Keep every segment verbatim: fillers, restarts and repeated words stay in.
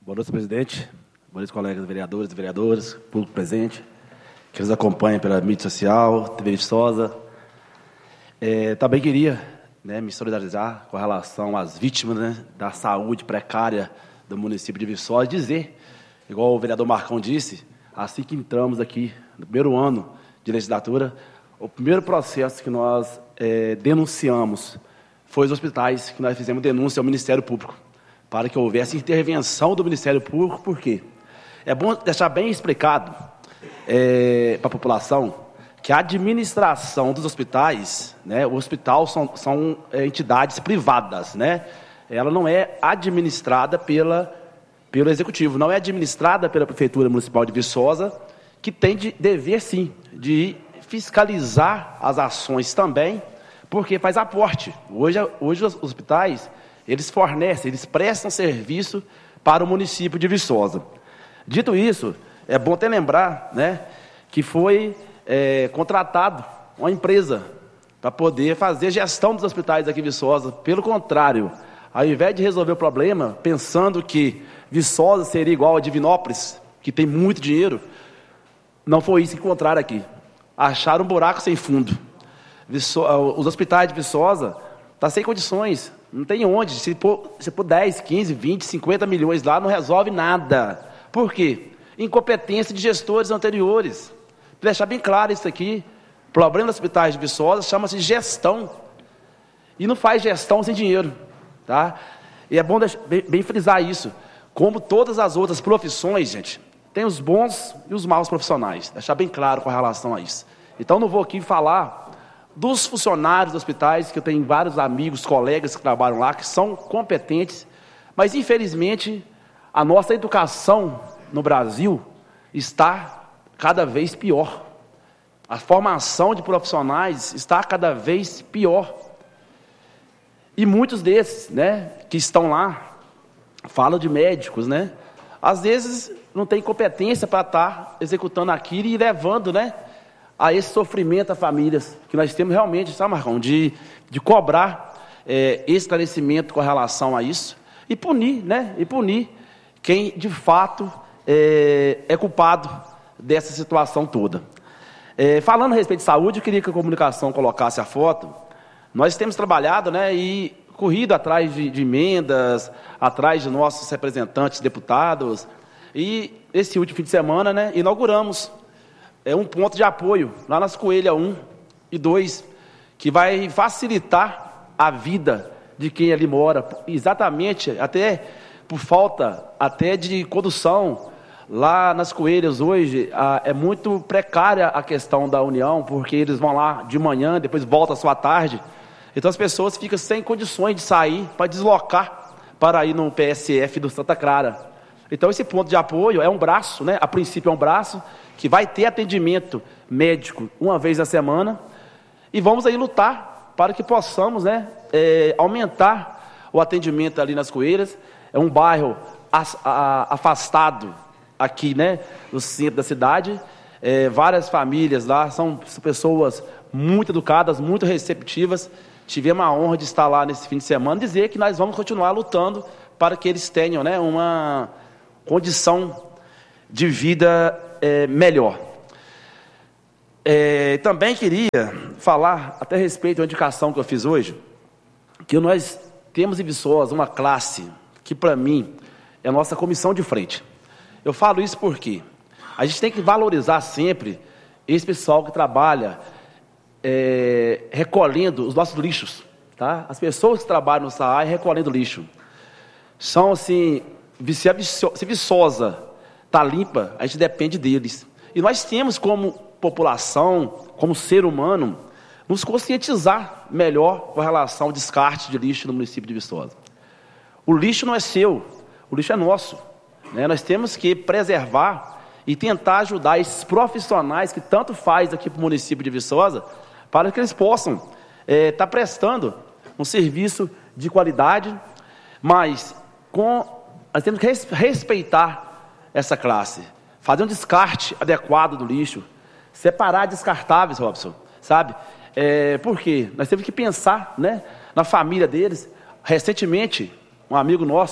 Boa noite, presidente. Boa noite, colegas vereadores e vereadoras, público presente, que nos acompanha pela mídia social, T V Viçosa. É, também queria né, me solidarizar com relação às vítimas né, da saúde precária do município de Viçosa, dizer, igual o vereador Marcão disse, assim que entramos aqui no primeiro ano de legislatura, o primeiro processo que nós é, denunciamos foi os hospitais, que nós fizemos denúncia ao Ministério Público, para que houvesse intervenção do Ministério Público. Por quê? É bom deixar bem explicado é, para a população que a administração dos hospitais, né, o hospital são, são é, entidades privadas, né? Ela não é administrada pela, pelo Executivo, não é administrada pela Prefeitura Municipal de Viçosa, que tem de dever, sim, de fiscalizar as ações também, porque faz aporte. Hoje, hoje os hospitais, eles fornecem, eles prestam serviço para o município de Viçosa. Dito isso, é bom até lembrar né, que foi é, contratado uma empresa para poder fazer gestão dos hospitais aqui em Viçosa. Pelo contrário, ao invés de resolver o problema, pensando que Viçosa seria igual a Divinópolis, que tem muito dinheiro, não foi isso que encontraram aqui. Acharam um buraco sem fundo. Viço... Os hospitais de Viçosa estão sem condições, não tem onde. Se pôr, se pôr dez, quinze, vinte, cinquenta milhões lá, não resolve nada. Por quê? Incompetência de gestores anteriores. Para deixar bem claro isso aqui, o problema dos hospitais de Viçosa chama-se gestão. E não faz gestão sem dinheiro. Tá? E é bom deixar, bem, bem frisar isso. Como todas as outras profissões, gente, tem os bons e os maus profissionais. Deixar bem claro com relação a isso. Então, não vou aqui falar dos funcionários dos hospitais, que eu tenho vários amigos, colegas que trabalham lá, que são competentes, mas, infelizmente, a nossa educação no Brasil está cada vez pior. A formação de profissionais está cada vez pior. E muitos desses, né, que estão lá, falam de médicos, né? Às vezes não tem competência para estar executando aquilo e levando, né, a esse sofrimento a famílias, que nós temos realmente, sabe, Marcão, de, de cobrar é, esclarecimento com relação a isso e punir, né, e punir quem de fato é, é culpado dessa situação toda. É, falando a respeito de saúde, eu queria que a comunicação colocasse a foto. Nós temos trabalhado, né, e corrido atrás de, de emendas, atrás de nossos representantes, deputados, e esse último fim de semana, né, inauguramos é, um ponto de apoio lá nas Coelhas um e dois, que vai facilitar a vida de quem ali mora, exatamente, até por falta até de condução. Lá nas Coelhas hoje a, é muito precária a questão da união, porque eles vão lá de manhã, depois voltam à sua tarde. Então as pessoas ficam sem condições de sair para deslocar para ir no P S F do Santa Clara. Então esse ponto de apoio é um braço, né? A princípio é um braço que vai ter atendimento médico uma vez na semana, e vamos aí lutar para que possamos, né, é, aumentar o atendimento ali nas Coelhas. É um bairro as, a, afastado aqui, né, do centro da cidade. É, várias famílias lá, são pessoas muito educadas, muito receptivas. Tivemos a honra de estar lá nesse fim de semana, dizer que nós vamos continuar lutando para que eles tenham, né, uma condição de vida é, melhor. É, também queria falar até a respeito de uma indicação que eu fiz hoje, que nós temos em Viçosa uma classe que, para mim, é a nossa comissão de frente. Eu falo isso porque a gente tem que valorizar sempre esse pessoal que trabalha é, recolhendo os nossos lixos, tá? As pessoas que trabalham no S A A recolhendo lixo são assim, se a Viçosa está limpa, a gente depende deles. E nós temos como população, como ser humano, nos conscientizar melhor com relação ao descarte de lixo no município de Viçosa. O lixo não é seu, o lixo é nosso, né? Nós temos que preservar e tentar ajudar esses profissionais que tanto faz aqui para o município de Viçosa, para que eles possam estar é, tá prestando um serviço de qualidade, mas com, nós temos que respeitar essa classe, fazer um descarte adequado do lixo, separar descartáveis, Robson, sabe? É, por quê? Nós temos que pensar, né, na família deles. Recentemente, um amigo nosso,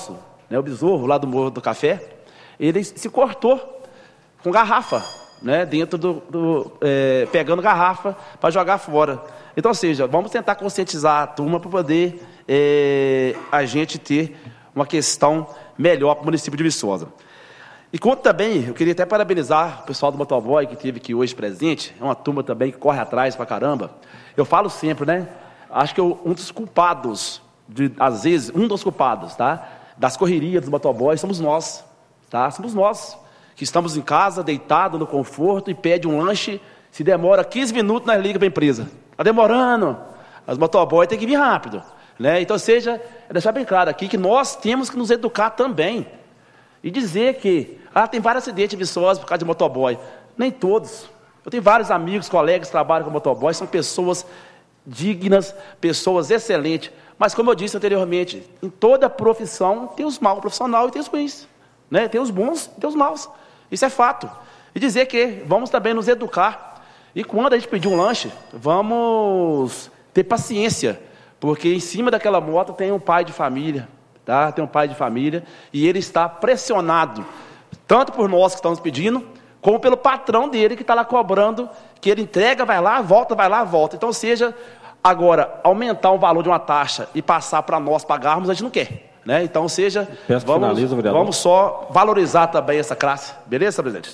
né, o besouro lá do Morro do Café, ele se cortou com garrafa, né, dentro do, do é, pegando garrafa para jogar fora. Então, ou seja, vamos tentar conscientizar a turma para poder é, a gente ter uma questão melhor para o município de Viçosa. E quanto também, eu queria até parabenizar o pessoal do motoboy que esteve aqui hoje presente, é uma turma também que corre atrás pra caramba. Eu falo sempre, né? Acho que eu, um dos culpados, de, às vezes, um dos culpados, tá? Das correrias dos motoboys somos nós, tá? Somos nós, que estamos em casa, deitados no conforto e pede um lanche, se demora quinze minutos, nós liga para a empresa. Está demorando, as motoboys têm que vir rápido, né? Então, seja, é deixar bem claro aqui que nós temos que nos educar também. E dizer que, ah, tem vários acidentes em Viçosa por causa de motoboy. Nem todos. Eu tenho vários amigos, colegas que trabalham com motoboy, são pessoas dignas, pessoas excelentes. Mas, como eu disse anteriormente, em toda profissão tem os maus profissionais e tem os ruins, né? Tem os bons e tem os maus. Isso é fato. E dizer que vamos também nos educar. E quando a gente pedir um lanche, vamos ter paciência, porque em cima daquela moto tem um pai de família, tá? Tem um pai de família, e ele está pressionado, tanto por nós que estamos pedindo, como pelo patrão dele que está lá cobrando, que ele entrega, vai lá, volta, vai lá, volta. Então, seja, agora, aumentar o valor de uma taxa e passar para nós pagarmos, a gente não quer, né? Então, seja, Peço que vamos, finalize, vereador. vamos só valorizar também essa classe. Beleza, presidente?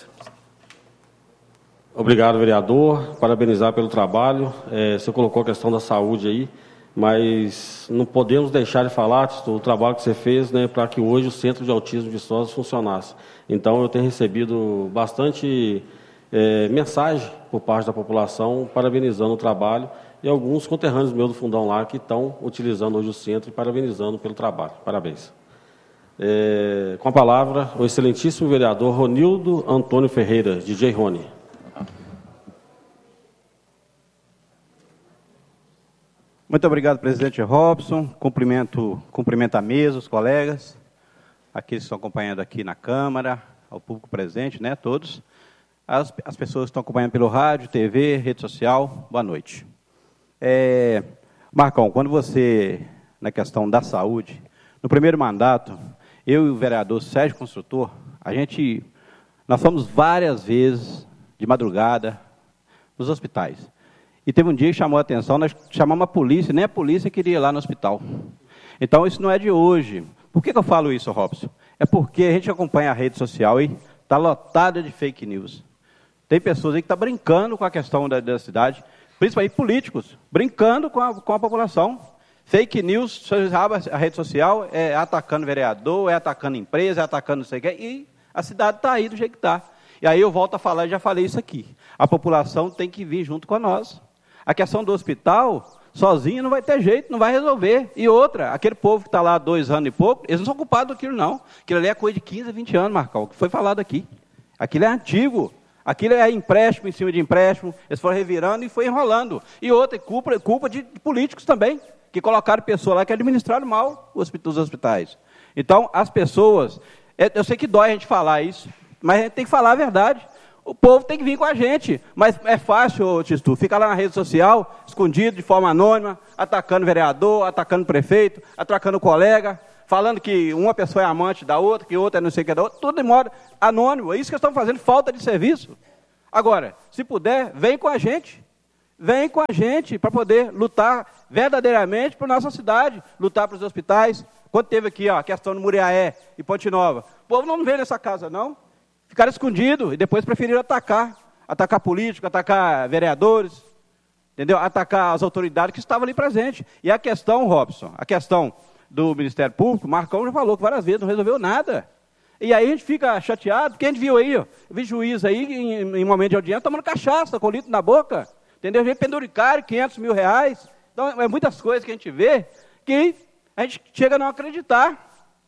Obrigado, vereador. Parabenizar pelo trabalho. É, você colocou a questão da saúde aí, mas não podemos deixar de falar do trabalho que você fez, né, para que hoje o Centro de Autismo de Viçosa funcionasse. Então, eu tenho recebido bastante é, mensagem por parte da população, parabenizando o trabalho, e alguns conterrâneos meus do Fundão lá que estão utilizando hoje o centro e parabenizando pelo trabalho. Parabéns. É, com a palavra, o excelentíssimo vereador Ronildo Antônio Ferreira, D J Rony. Muito obrigado, presidente Robson. Cumprimento, cumprimento a mesa, os colegas, aqueles que estão acompanhando aqui na Câmara, ao público presente, né, todos. As, as pessoas que estão acompanhando pelo rádio, T V, rede social, boa noite. É, Marcão, quando você, na questão da saúde, no primeiro mandato, eu e o vereador Sérgio Construtor, a gente, nós fomos várias vezes, de madrugada, nos hospitais. E teve um dia que chamou a atenção, nós chamamos a polícia, nem a polícia queria ir lá no hospital. Então, isso não é de hoje. Por que, que eu falo isso, Robson? É porque a gente acompanha a rede social e está lotada de fake news. Tem pessoas aí que estão brincando com a questão da, da cidade, principalmente políticos, brincando com a, com a população. Fake news, você abre a rede social, é atacando vereador, é atacando empresa, é atacando não sei o que, e a cidade está aí do jeito que está. E aí eu volto a falar, já falei isso aqui. A população tem que vir junto com nós. A questão do hospital, sozinho, não vai ter jeito, não vai resolver. E outra, aquele povo que está lá há dois anos e pouco, eles não são culpados daquilo, não. Aquilo ali é coisa de quinze, vinte anos, Marcão, o que foi falado aqui. Aquilo é antigo. Aquilo é empréstimo em cima de empréstimo, eles foram revirando e foi enrolando. E outra, culpa, culpa de políticos também, que colocaram pessoas lá que administraram mal os hospitais. Então, as pessoas, eu sei que dói a gente falar isso, mas a gente tem que falar a verdade. O povo tem que vir com a gente, mas é fácil, Tistu, fica lá na rede social, escondido, de forma anônima, atacando vereador, atacando prefeito, atacando colega, falando que uma pessoa é amante da outra, que outra é não sei o que da outra, tudo de modo anônimo. É isso que estão fazendo, falta de serviço. Agora, se puder, vem com a gente, vem com a gente para poder lutar verdadeiramente para a nossa cidade, lutar para os hospitais. Quando teve aqui ó, a questão do Muriaé e Ponte Nova, o povo não veio nessa casa, não. Ficaram escondidos e depois preferiram atacar, atacar políticos, atacar vereadores, entendeu? Atacar as autoridades que estavam ali presentes. E a questão, Robson, a questão do Ministério Público, o Marcão já falou que várias vezes não resolveu nada. E aí a gente fica chateado, porque a gente viu aí, ó, eu vi juiz aí, em, em momento de audiência, tomando cachaça, com litro na boca, entendeu? A gente penduricário, quinhentos mil reais. Então, é muitas coisas que a gente vê que a gente chega a não acreditar.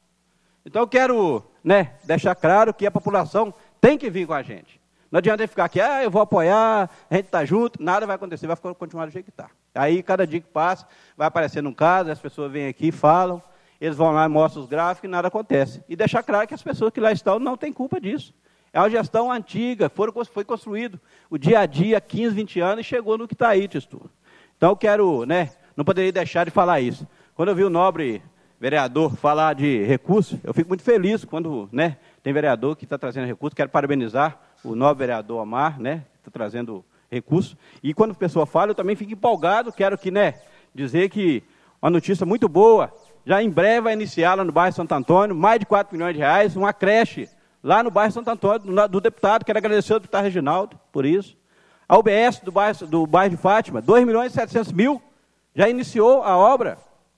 Então, eu quero, né, deixar claro que a população tem que vir com a gente. Não adianta ficar aqui, ah, eu vou apoiar, a gente está junto, nada vai acontecer, vai continuar do jeito que está. Aí, cada dia que passa, vai aparecendo um caso, as pessoas vêm aqui, falam, eles vão lá, mostram os gráficos e nada acontece. E deixar claro que as pessoas que lá estão não têm culpa disso. É uma gestão antiga, foram, foi construído o dia a dia, quinze, vinte anos, e chegou no que está aí, Tistu. Então, eu quero, né, não poderia deixar de falar isso. Quando eu vi o nobre vereador falar de recursos, eu fico muito feliz quando, né, tem vereador que está trazendo recursos. Quero parabenizar o novo vereador Omar, né, que está trazendo recursos. E quando a pessoa fala, eu também fico empolgado, quero que, né, dizer que uma notícia muito boa, já em breve vai iniciar lá no bairro Santo Antônio, mais de quatro milhões de reais, uma creche lá no bairro Santo Antônio, do, do deputado, quero agradecer ao deputado Reginaldo por isso. A U B S do bairro, do bairro de Fátima, dois milhões e setecentos mil, já iniciou a obra.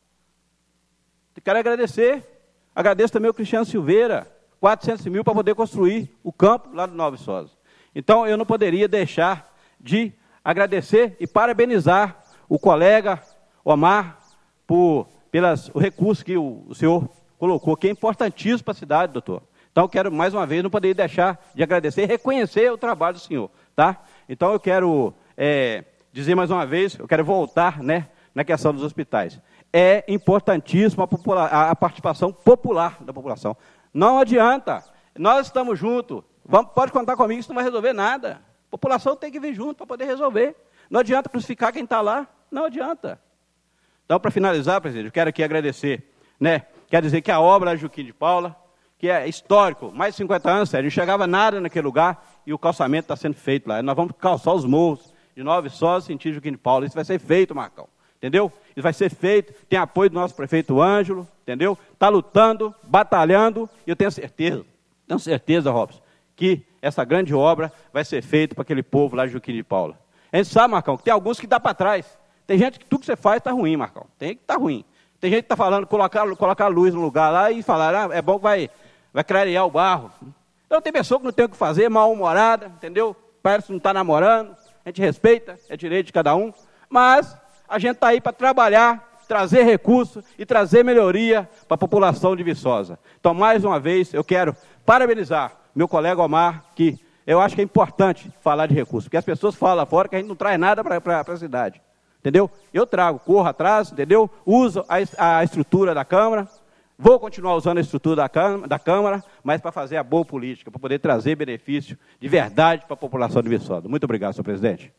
Quero agradecer, agradeço também ao Cristiano Silveira, quatrocentos mil para poder construir o campo lá do Nova Viçosa. Então, eu não poderia deixar de agradecer e parabenizar o colega Omar por pelas, o recurso que o, o senhor colocou, que é importantíssimo para a cidade, doutor. Então, eu quero, mais uma vez, não poderia deixar de agradecer e reconhecer o trabalho do senhor. Tá? Então, eu quero é, dizer mais uma vez, eu quero voltar, né, na questão dos hospitais. É importantíssima a, popular, a participação popular da população. Não adianta, nós estamos juntos, vamos, pode contar comigo, isso não vai resolver nada. A população tem que vir junto para poder resolver. Não adianta crucificar quem está lá, não adianta. Então, para finalizar, presidente, eu quero aqui agradecer, né, quero dizer que a obra Joaquim de Paula, que é histórico, mais de cinquenta anos, sério, não chegava nada naquele lugar e o calçamento está sendo feito lá. Nós vamos calçar os morros de Nova Viçosa, sentido Joaquim de Paula. Isso vai ser feito, Marcão, entendeu? Isso vai ser feito, tem apoio do nosso prefeito Ângelo, entendeu? Está lutando, batalhando, e eu tenho certeza, tenho certeza, Robson, que essa grande obra vai ser feita para aquele povo lá de Joaquim de Paula. A gente sabe, Marcão, que tem alguns que dá para trás. Tem gente que tudo que você faz está ruim, Marcão. Tem que está ruim. Tem gente que está falando, colocar, colocar luz no lugar lá e falar, ah, é bom que vai, vai clarear o barro. Então tem pessoa que não tem o que fazer, mal-humorada, entendeu? Parece que não está namorando. A gente respeita, é direito de cada um. Mas a gente está aí para trabalhar, trazer recursos e trazer melhoria para a população de Viçosa. Então, mais uma vez, eu quero parabenizar meu colega Omar, que eu acho que é importante falar de recursos, porque as pessoas falam lá fora que a gente não traz nada para a cidade. Entendeu? Eu trago, corro atrás, entendeu? Uso a, a estrutura da Câmara, vou continuar usando a estrutura da Câmara, da Câmara mas para fazer a boa política, para poder trazer benefício de verdade para a população de Viçosa. Muito obrigado, senhor presidente.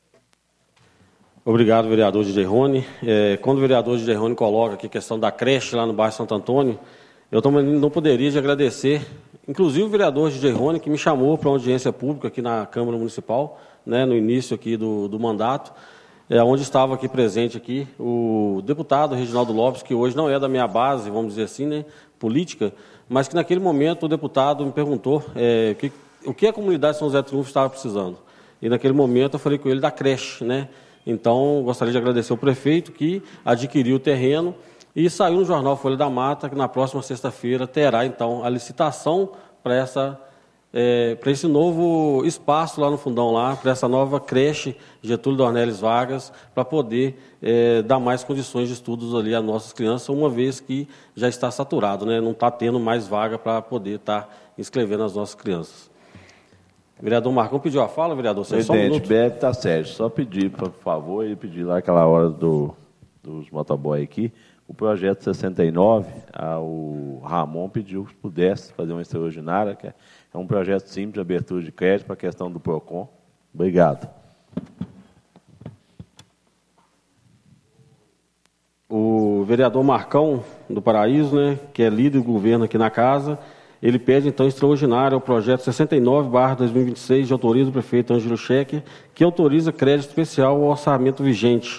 Obrigado, vereador Didier Rony. É, quando o vereador Didier Rony coloca aqui a questão da creche lá no bairro Santo Antônio, eu também não poderia de agradecer, inclusive o vereador Didier Rony, que me chamou para uma audiência pública aqui na Câmara Municipal, né, no início aqui do, do mandato, é, onde estava aqui presente aqui o deputado Reginaldo Lopes, que hoje não é da minha base, vamos dizer assim, né, política, mas que naquele momento o deputado me perguntou é, que, o que a comunidade de São José do Triunfo estava precisando. E naquele momento eu falei com ele da creche, né? Então, gostaria de agradecer ao prefeito que adquiriu o terreno e saiu no jornal Folha da Mata, que na próxima sexta-feira terá, então, a licitação para essa... É, para esse novo espaço lá no fundão, lá, para essa nova creche Getúlio Dornelles Vargas, para poder é, dar mais condições de estudos ali às nossas crianças, uma vez que já está saturado, né? Não está tendo mais vaga para poder estar tá inscrevendo as nossas crianças. O vereador Marcão pediu a fala, vereador? Você Presidente, só um minuto. Beto, tá certo. Só pedir, por favor, e pedir lá aquela hora do, dos motoboy aqui, o projeto sessenta e nove, a, o Ramon pediu que pudesse fazer uma extraordinária, que é É um projeto simples de abertura de crédito para a questão do PROCON. Obrigado. O vereador Marcão do Paraíso, né, que é líder do governo aqui na casa, ele pede, então, extraordinário ao projeto sessenta e nove barra dois mil e vinte e seis, de autoria do prefeito Ângelo Schecker, que autoriza crédito especial ao orçamento vigente,